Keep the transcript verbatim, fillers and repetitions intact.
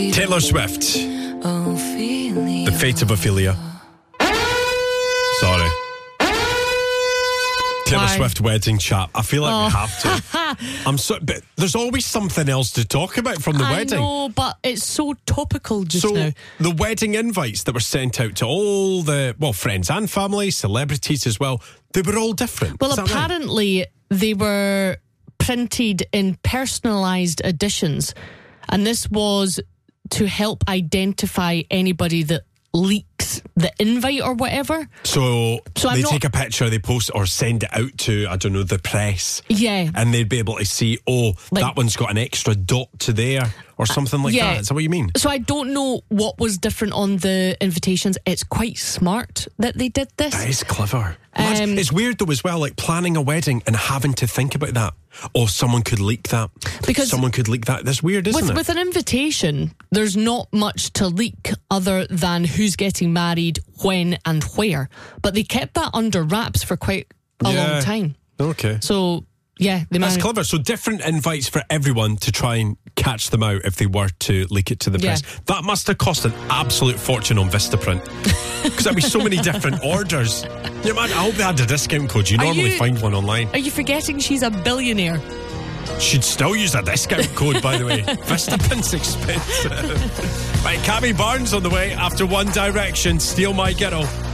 Taylor Swift. The Fate of Ophelia. Sorry. Taylor Why? Swift wedding chat. I feel like Oh. we have to. I'm so, but there's always something else to talk about from the I wedding. know, but it's so topical just So now. the wedding invites that were sent out to all the well friends and family, celebrities as well, they were all different. Well, Is that right? apparently they were printed in personalised editions, and this was to help identify anybody that leaks the invite or whatever. So, So I'm they not- take a picture, they post it or send it out to, I don't know, the press. Yeah. And they'd be able to see, oh, Like- that one's got an extra dot to there or something like yeah. that. Is that what you mean? So I don't know what was different on the invitations. It's quite smart that they did this. That is clever. Imagine- Um, it's weird though as well, like planning a wedding and having to think about that. Or someone could leak that. Because someone could leak that. That's weird, isn't With, it? with an invitation, there's not much to leak other than who's getting married, when and where. But they kept that under wraps for quite a Yeah. long time. Okay. So, yeah, they That's managed. clever. So different invites for everyone to try and catch them out if they were to leak it to the Yeah. press. That must have cost an absolute fortune on Vistaprint. Because there'd be so many different orders. You imagine, I hope they had a discount code. You Are normally you- find one online. Are you forgetting she's a billionaire? She'd still use a discount code, by the way. Vistaprint's expensive. Right, Cammy Barnes on the way after One Direction, Steal My Girl.